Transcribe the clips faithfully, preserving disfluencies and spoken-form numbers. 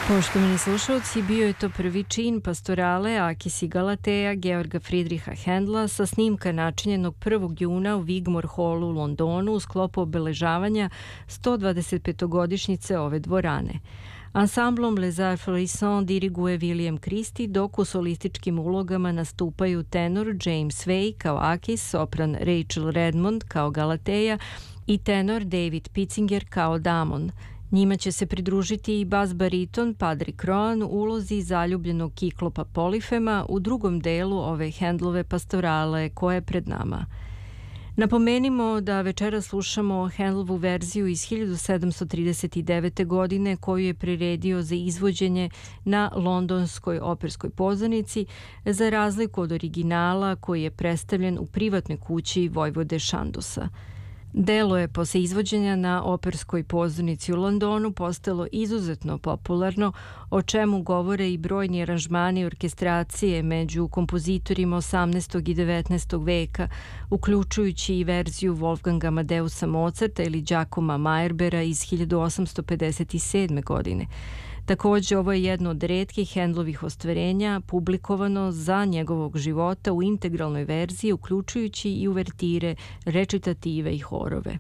Poštovani slušalci, bio je to prvi čin pastorale Akis i Galatea Georga Friedricha Händla sa snimka načinjenog prvog juna u Wigmore Hallu u Londonu u sklopu obeležavanja sto dvadesetpetogodišnjice ove dvorane. Ansamblom Les Arts Florissants diriguje William Christie, dok u solističkim ulogama nastupaju tenor James Way kao Akis, sopran Rachel Redmond kao Galatea i tenor David Pitzinger kao Damon. Njima će se pridružiti i bas bariton Patrick Rowan u ulozi zaljubljenog Kiklopa Polifema u drugom delu ove Händlove pastorale koja je pred nama. Napomenimo da večera slušamo Händlovu verziju iz hiljadu sedamsto trideset devete. godine koju je priredio za izvođenje na londonskoj operskoj pozornici, za razliku od originala koji je predstavljen u privatnoj kući Vojvode Šandusa. Delo je posle izvođenja na operskoj pozornici u Londonu postalo izuzetno popularno, o čemu govore i brojni aranžmani i orkestracije među kompozitorima osamnaestog i devetnaestog veka, uključujući i verziju Wolfganga Amadeusa Mozarta ili Giacoma Meyerbeera iz hiljadu osamsto pedeset sedme. godine. Takođe, ovo je jedno od retkih Händlovih ostvarenja publikovano za njegovog života u integralnoj verziji, uključujući i uvertire, recitative i horove.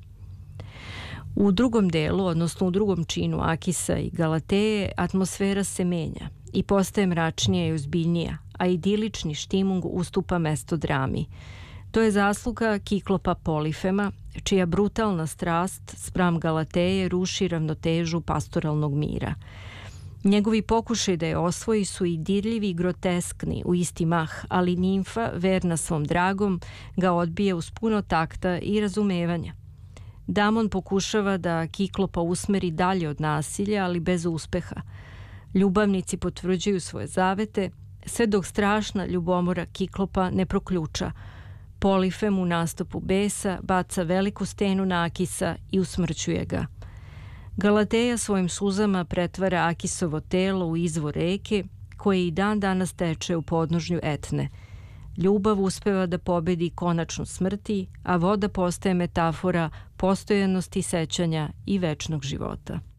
U drugom delu, odnosno u drugom činu Akisa i Galateje, atmosfera se menja i postaje mračnija i ozbiljnija, a idilični štimung ustupa mesto drami. To je zasluga Kiklopa Polifema, čija brutalna strast spram Galateje ruši ravnotežu pastoralnog mira. Njegovi pokušaj da je osvoji su i dirljivi i groteskni u isti mah, ali nimfa, verna svom dragom, ga odbije uz puno takta i razumevanja. Damon pokušava da Kiklopa usmeri dalje od nasilja, ali bez uspeha. Ljubavnici potvrđuju svoje zavete, sve dok strašna ljubomora Kiklopa ne proključa. Polifem u nastupu besa baca veliku stenu na Akisa i usmrćuje ga. Galateja svojim suzama pretvara Akisovo telo u izvor reke, koje i dan danas teče u podnožnju Etne. Ljubav uspeva da pobedi konačnu smrti, a voda postaje metafora postojanosti sećanja i večnog života.